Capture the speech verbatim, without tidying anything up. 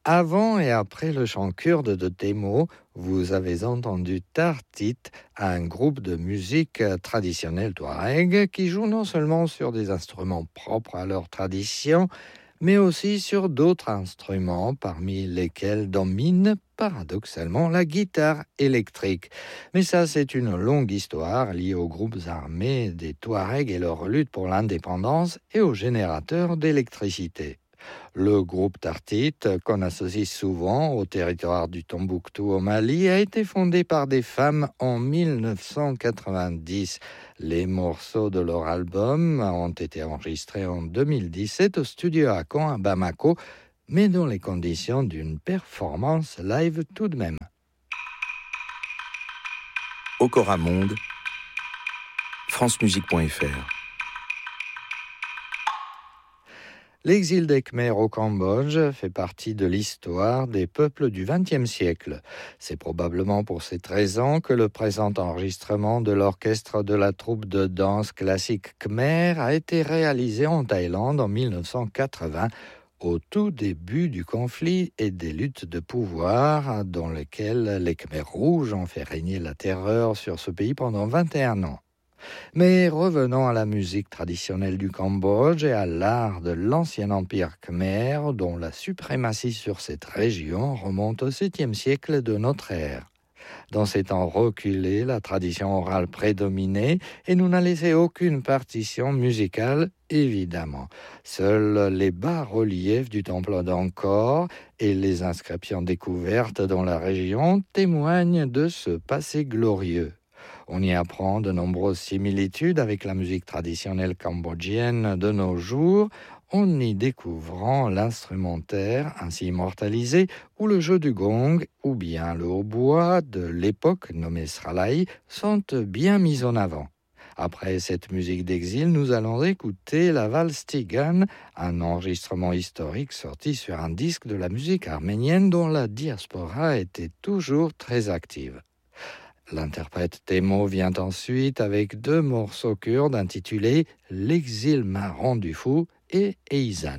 Avant et après le chant kurde de Temo, vous avez entendu Tartit, un groupe de musique traditionnelle touareg qui joue non seulement sur des instruments propres à leur tradition, mais aussi sur d'autres instruments, parmi lesquels domine paradoxalement la guitare électrique. Mais ça, c'est une longue histoire liée aux groupes armés des Touaregs et leur lutte pour l'indépendance et aux générateurs d'électricité. Le groupe Tartit, qu'on associe souvent au territoire du Tombouctou au Mali, a été fondé par des femmes en mille neuf cent quatre-vingt-dix. Les morceaux de leur album ont été enregistrés en deux mille dix-sept au studio Akon à Bamako, mais dans les conditions d'une performance live tout de même. Okora Monde, francemusique point f r. L'exil des Khmers au Cambodge fait partie de l'histoire des peuples du vingtième siècle. C'est probablement pour cette raison que le présent enregistrement de l'orchestre de la troupe de danse classique Khmer a été réalisé en Thaïlande en mille neuf cent quatre-vingts, au tout début du conflit et des luttes de pouvoir dans lesquelles les Khmers rouges ont fait régner la terreur sur ce pays pendant vingt et un ans. Mais revenons à la musique traditionnelle du Cambodge et à l'art de l'ancien empire khmer, dont la suprématie sur cette région remonte au septième siècle de notre ère. Dans ces temps reculés, la tradition orale prédominait et nous n'a laissé aucune partition musicale, évidemment. Seuls les bas-reliefs du temple d'Angkor et les inscriptions découvertes dans la région témoignent de ce passé glorieux. On y apprend de nombreuses similitudes avec la musique traditionnelle cambodgienne de nos jours, en y découvrant l'instrumentaire ainsi immortalisé ou le jeu du gong ou bien le hautbois de l'époque nommé Sralai sont bien mis en avant. Après cette musique d'exil, nous allons écouter la valse Tigan, un enregistrement historique sorti sur un disque de la musique arménienne dont la diaspora était toujours très active. L'interprète Temo vient ensuite avec deux morceaux kurdes intitulés « L'exil m'a rendu fou » et « Eizan ».